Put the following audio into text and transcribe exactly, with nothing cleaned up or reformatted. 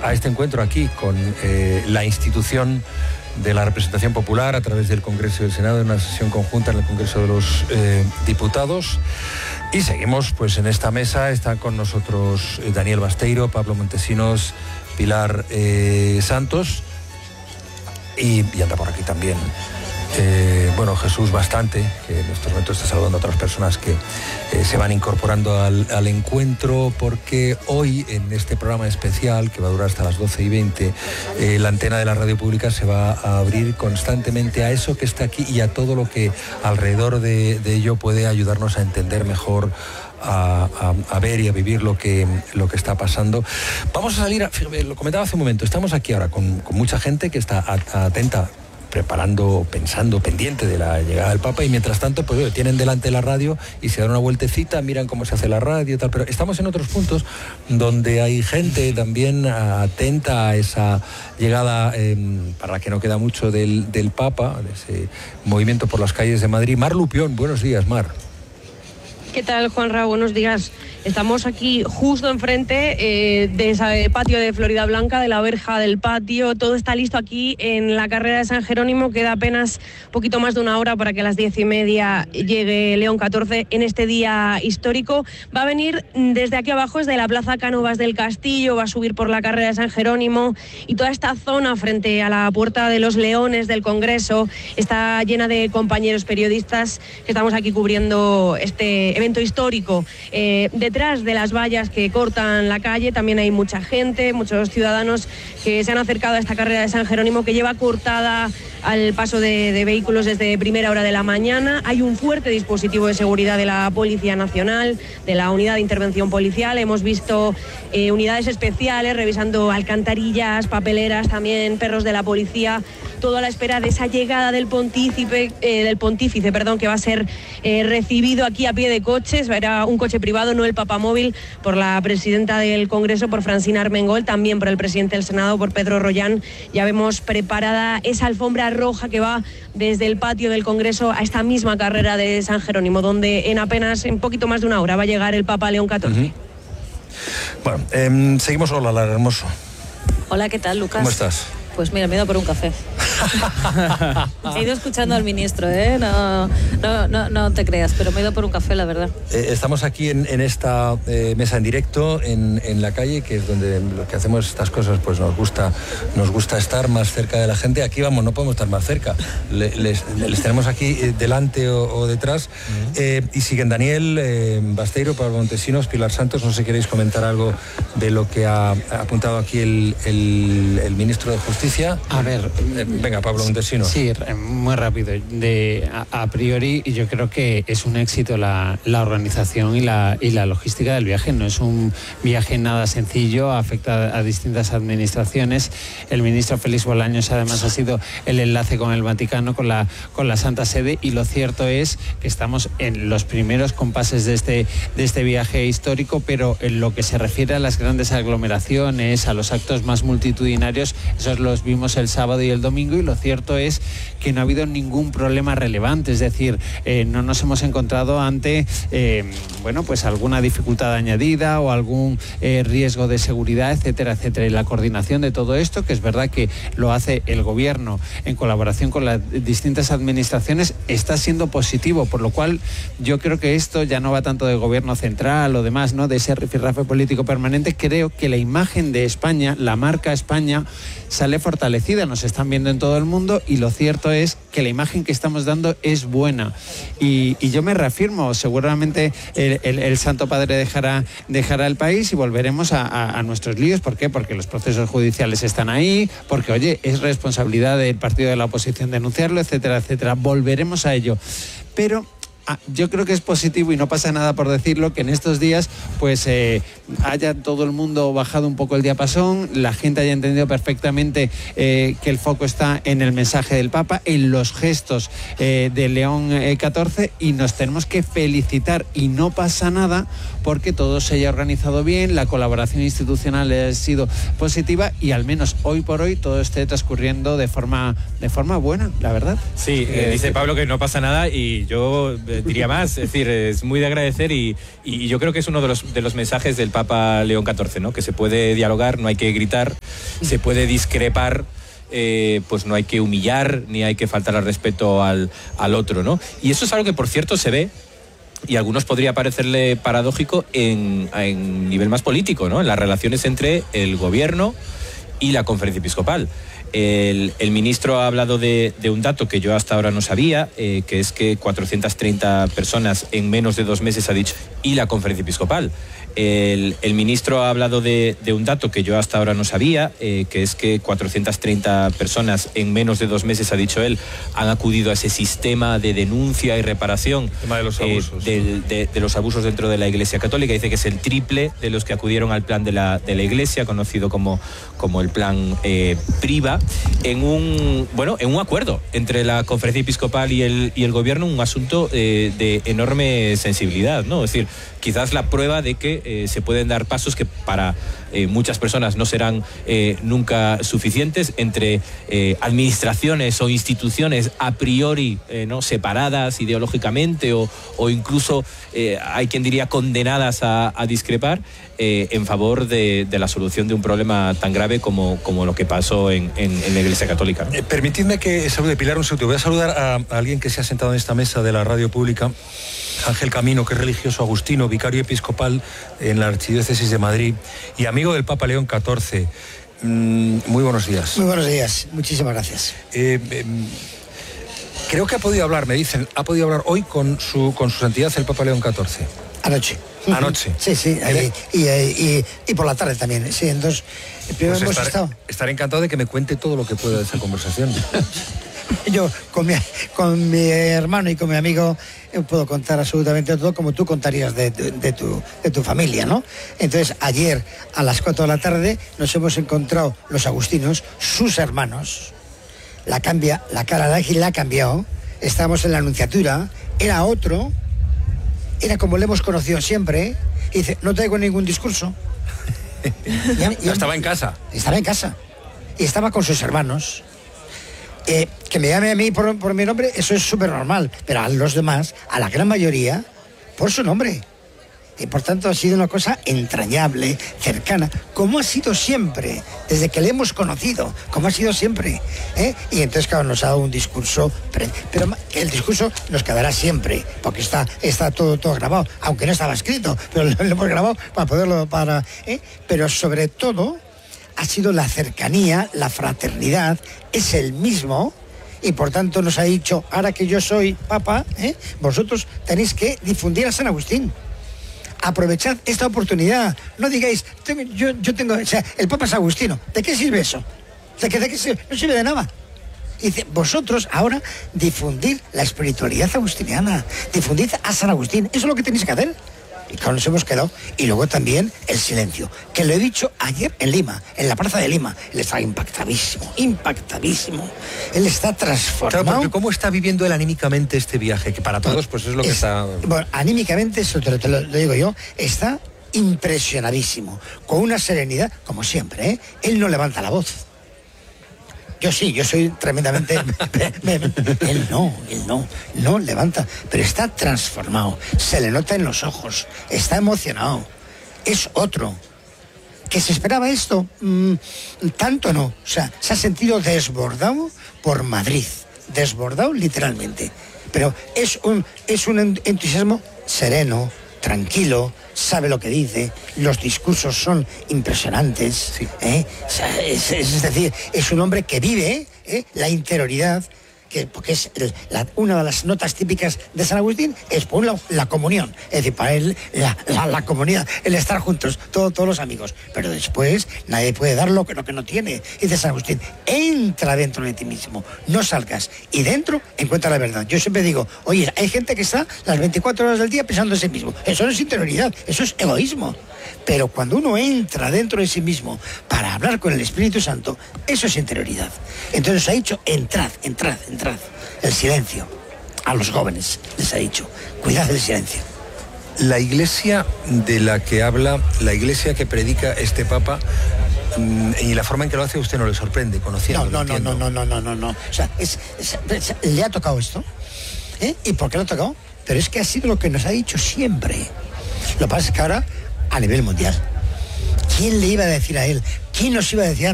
a este encuentro aquí con eh, la institución de la representación popular a través del Congreso y del Senado, en una sesión conjunta en el Congreso de los eh, Diputados. Y seguimos pues en esta mesa. Están con nosotros eh, Daniel Basteiro, Pablo Montesinos, Pilar eh, Santos y, y anda por aquí también eh, bueno, Jesús Bastante, que en estos momentos está saludando a otras personas que eh, se van incorporando al, al encuentro, porque hoy en este programa especial que va a durar hasta las doce y veinte, eh, la antena de la radio pública se va a abrir constantemente a eso que está aquí y a todo lo que alrededor de, de ello puede ayudarnos a entender mejor, A, a, a ver y a vivir lo que, lo que está pasando. Vamos a salir, a, lo comentaba hace un momento, estamos aquí ahora con, con mucha gente que está a, atenta, preparando, pensando, pendiente de la llegada del Papa, y mientras tanto pues tienen delante la radio y se dan una vueltecita, miran cómo se hace la radio y tal, pero estamos en otros puntos donde hay gente también atenta a esa llegada, eh, para la que no queda mucho del, del Papa, de ese movimiento por las calles de Madrid. Mar Lupión, buenos días, Mar. ¿Qué tal, Juanra? Buenos días. Estamos aquí justo enfrente eh, de ese patio de Florida Blanca, de la verja del patio. Todo está listo aquí en la carrera de San Jerónimo. Queda apenas poquito más de una hora para que a las diez y media llegue León catorce en este día histórico. Va a venir desde aquí abajo, desde la Plaza Cánovas del Castillo, va a subir por la carrera de San Jerónimo, y toda esta zona frente a la Puerta de los Leones del Congreso está llena de compañeros periodistas que estamos aquí cubriendo este evento histórico. Eh, detrás de las vallas que cortan la calle también hay mucha gente, muchos ciudadanos que se han acercado a esta carrera de San Jerónimo, que lleva cortada al paso de, de vehículos desde primera hora de la mañana. Hay un fuerte dispositivo de seguridad de la Policía Nacional, de la Unidad de Intervención Policial. Hemos visto eh, unidades especiales revisando alcantarillas, papeleras, también perros de la policía, todo a la espera de esa llegada del pontífice, eh, del pontífice, perdón, que va a ser eh, recibido aquí a pie de coches. Era un coche privado, no el papamóvil, por la presidenta del Congreso, por Francina Armengol, también por el presidente del Senado, por Pedro Rollán. Ya vemos preparada esa alfombra roja que va desde el patio del Congreso a esta misma carrera de San Jerónimo, donde en apenas, en poquito más de una hora, va a llegar el Papa León catorce. Uh-huh. Bueno, eh, seguimos. Hola, Lara Hermoso. Hola, ¿qué tal, Lucas? ¿Cómo estás? Pues mira, me he ido por un café. He ido escuchando al ministro, ¿eh? No, no, no, no te creas, pero me he ido por un café, la verdad. Eh, estamos aquí en, en esta eh, mesa en directo, en, en la calle, que es donde los que hacemos estas cosas, pues nos gusta, nos gusta estar más cerca de la gente. Aquí vamos, no podemos estar más cerca. Le, les, les tenemos aquí eh, delante o, o detrás. Uh-huh. Eh, y siguen Daniel eh, Basteiro, Pablo Montesinos, Pilar Santos. No sé si queréis comentar algo de lo que ha, ha apuntado aquí el, el, el ministro de Justicia. A ver, eh, venga, Pablo Montesinos. Sí, muy rápido. De, a, a priori, yo creo que es un éxito la, la organización y la, y la logística del viaje. No es un viaje nada sencillo, afecta a distintas administraciones. El ministro Félix Bolaños, además, ha sido el enlace con el Vaticano, con la, con la Santa Sede, y lo cierto es que estamos en los primeros compases de este, de este viaje histórico, pero en lo que se refiere a las grandes aglomeraciones, a los actos más multitudinarios, esos los vimos el sábado y el domingo, y lo cierto es que no ha habido ningún problema relevante. Es decir, eh, no nos hemos encontrado ante eh, bueno, pues alguna dificultad añadida o algún eh, riesgo de seguridad, etcétera, etcétera. Y la coordinación de todo esto, que es verdad que lo hace el gobierno en colaboración con las distintas administraciones, está siendo positivo, por lo cual yo creo que esto ya no va tanto del gobierno central o demás, ¿no?, de ese rifirrafe político permanente. Creo que la imagen de España, la marca España, sale fortalecida, nos están viendo en todo el mundo, y lo cierto es que la imagen que estamos dando es buena, y, y yo me reafirmo. Seguramente el, el, el Santo Padre dejará, dejará el país y volveremos a, a, a nuestros líos. ¿Por qué? Porque los procesos judiciales están ahí, porque, oye, es responsabilidad del partido de la oposición denunciarlo, etcétera, etcétera. Volveremos a ello, pero Ah, yo creo que es positivo, y no pasa nada por decirlo, que en estos días pues eh, haya todo el mundo bajado un poco el diapasón, la gente haya entendido perfectamente eh, que el foco está en el mensaje del Papa, en los gestos eh, de León catorce, y nos tenemos que felicitar, y no pasa nada porque todo se haya organizado bien, la colaboración institucional ha sido positiva, y al menos hoy por hoy todo esté transcurriendo de forma, de forma buena, la verdad. Sí, eh, dice Pablo que no pasa nada, y yo diría más, es decir, es muy de agradecer y, y yo creo que es uno de los, de los mensajes del Papa León catorce, ¿no? Que se puede dialogar, no hay que gritar, se puede discrepar, eh, pues no hay que humillar ni hay que faltar al respeto al, al otro, ¿no? Y eso es algo que, por cierto, se ve, y a algunos podría parecerle paradójico en, en nivel más político, ¿no? En las relaciones entre el gobierno y la Conferencia Episcopal. El, el ministro ha hablado de, de un dato que yo hasta ahora no sabía, eh, que es que cuatrocientas treinta personas en menos de dos meses ha dicho, y la Conferencia Episcopal. El, el ministro ha hablado de, de un dato que yo hasta ahora no sabía, eh, que es que cuatrocientas treinta personas en menos de dos meses, ha dicho él, han acudido a ese sistema de denuncia y reparación tema de los abusos, eh, del, de, de los abusos dentro de la Iglesia Católica. Dice que es el triple de los que acudieron al plan de la, de la Iglesia, conocido como, como el plan eh, Priva, en un, bueno, en un acuerdo entre la Conferencia Episcopal y el, y el Gobierno, un asunto eh, de enorme sensibilidad, ¿no? Es decir, quizás la prueba de que eh, se pueden dar pasos que para eh, muchas personas no serán eh, nunca suficientes entre eh, administraciones o instituciones a priori eh, no separadas ideológicamente o, o incluso eh, hay quien diría condenadas a, a discrepar eh, en favor de, de la solución de un problema tan grave como, como lo que pasó en, en, en la Iglesia Católica, ¿no? Eh, permitidme que salude, Pilar, un segundo. Voy a saludar a, a alguien que se ha sentado en esta mesa de la radio pública, Ángel Camino, que es religioso agustino, vicario episcopal en la Archidiócesis de Madrid y amigo del Papa León catorce. Mm, muy buenos días. Muy buenos días, muchísimas gracias. Eh, eh, creo que ha podido hablar, me dicen, ha podido hablar hoy con su, con su santidad el Papa León catorce. Anoche. Anoche. Sí, sí, ahí, y, y, y por la tarde también. Sí, entonces, primero pues hemos estaré, estado. estaré encantado de que me cuente todo lo que pueda de esa conversación. Yo con mi, con mi hermano y con mi amigo puedo contar absolutamente todo como tú contarías de, de, de, tu, de tu familia, ¿no? Entonces ayer a las cuatro de la tarde nos hemos encontrado los agustinos, sus hermanos, la cambia, la cara de Ángel la ha cambiado, estábamos en la Anunciatura, era otro, era como le hemos conocido siempre, y dice, no traigo ningún discurso. Ya, ya estaba en casa. Estaba en casa y estaba con sus hermanos. Eh, que me llame a mí por, por mi nombre, eso es súper normal, pero a los demás, a la gran mayoría, por su nombre. Y por tanto ha sido una cosa entrañable, cercana, como ha sido siempre, desde que le hemos conocido, como ha sido siempre. ¿eh? Y entonces, claro, nos ha dado un discurso, pero el discurso nos quedará siempre, porque está, está todo, todo grabado, aunque no estaba escrito, pero lo, lo hemos grabado para poderlo, para, ¿eh? pero sobre todo ha sido la cercanía, la fraternidad, es el mismo, y por tanto nos ha dicho, ahora que yo soy papa, ¿eh? vosotros tenéis que difundir a San Agustín. Aprovechad esta oportunidad, no digáis, tengo, yo, yo tengo, o sea, el papa es agustino, ¿de qué sirve eso? ¿De qué, de qué sirve? No sirve de nada. Y dice, vosotros ahora difundir la espiritualidad agustiniana, difundir a San Agustín, eso es lo que tenéis que hacer. Y claro, nos hemos quedado. Y luego también el silencio, que lo he dicho ayer en Lima, en la plaza de Lima. Él está impactadísimo, impactadísimo. Él está transformado. Claro, porque ¿cómo está viviendo él anímicamente este viaje? Que para todos pues es lo que es, está... Bueno, anímicamente, eso te lo, te lo, lo digo yo, está impresionadísimo, con una serenidad, como siempre, ¿eh? Él no levanta la voz. Yo sí, yo soy tremendamente... él no, él no, no levanta, pero está transformado, se le nota en los ojos, está emocionado, es otro. ¿Que se esperaba esto? Mm, tanto no, o sea, se ha sentido desbordado por Madrid, desbordado literalmente, pero es un, es un entusiasmo sereno, tranquilo, sabe lo que dice, los discursos son impresionantes, sí. ¿eh? O sea, es, es decir, es un hombre que vive ¿eh? la interioridad, que, porque es el, la, una de las notas típicas de San Agustín, es por un lado la comunión, es decir, para él la, la, la comunidad, el estar juntos, todo, todos los amigos, pero después nadie puede dar lo que, lo que no tiene. Y dice San Agustín, entra dentro de ti mismo, no salgas, y dentro encuentra la verdad. Yo siempre digo, oye, hay gente que está las veinticuatro horas del día pensando en sí mismo, eso no es interioridad, eso es egoísmo. Pero cuando uno entra dentro de sí mismo para hablar con el Espíritu Santo, eso es interioridad. Entonces ha dicho, entrad, entrad, entrad. El silencio. A los jóvenes les ha dicho, cuidad del silencio. La iglesia de la que habla, la iglesia que predica este Papa, y la forma en que lo hace a usted no le sorprende, conociendo. No, no, no, no, no, no, no, no. O sea, es, es, es, le ha tocado esto. ¿Eh? ¿Y por qué lo ha tocado? pero es que ha sido lo que nos ha dicho siempre. Lo que pasa es que ahora, a nivel mundial, ¿quién le iba a decir a él? ¿Quién nos iba a decir